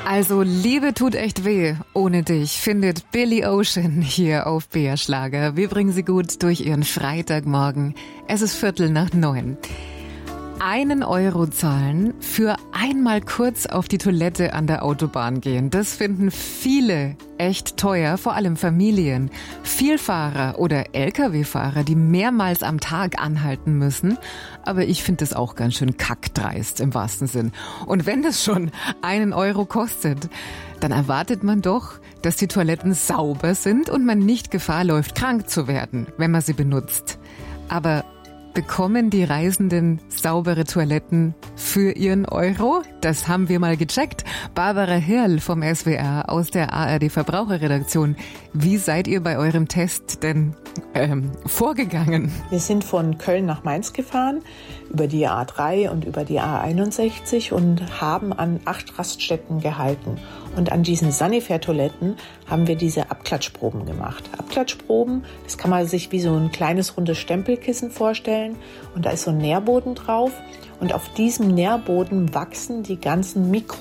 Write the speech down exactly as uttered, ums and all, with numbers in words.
Also Liebe tut echt weh. Ohne dich findet Billy Ocean hier auf B R Schlager. Wir bringen sie gut durch ihren Freitagmorgen. Es ist Viertel nach neun. Einen Euro zahlen für einmal kurz auf die Toilette an der Autobahn gehen. Das finden viele echt teuer, vor allem Familien. Vielfahrer oder L K W-Fahrer, die mehrmals am Tag anhalten müssen. Aber ich finde das auch ganz schön kackdreist im wahrsten Sinn. Und wenn das schon einen Euro kostet, dann erwartet man doch, dass die Toiletten sauber sind und man nicht Gefahr läuft, krank zu werden, wenn man sie benutzt. Aber bekommen die Reisenden saubere Toiletten für ihren Euro? Das haben wir mal gecheckt. Barbara Hirl vom S W R aus der A R D Verbraucherredaktion. Wie seid ihr bei eurem Test denn ähm, vorgegangen? Wir sind von Köln nach Mainz gefahren, über die A drei und über die A einundsechzig und haben an acht Raststätten gehalten. Und an diesen Sanifair-Toiletten haben wir diese Abklatschproben gemacht. Abklatschproben, das kann man sich wie so ein kleines rundes Stempelkissen vorstellen. Und da ist so ein Nährboden drauf. Und auf diesem Nährboden wachsen die ganzen Mikro